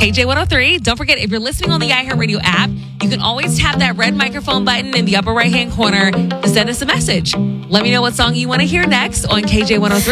KJ103. Don't forget, if you're listening on the iHeartRadio app, you can always tap that red microphone button in the upper right-hand corner to send us a message. Let me know what song you want to hear next on KJ103.